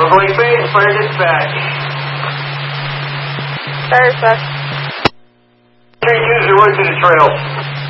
We're going fire dispatch. Fire dispatch. 3 2 to the trail.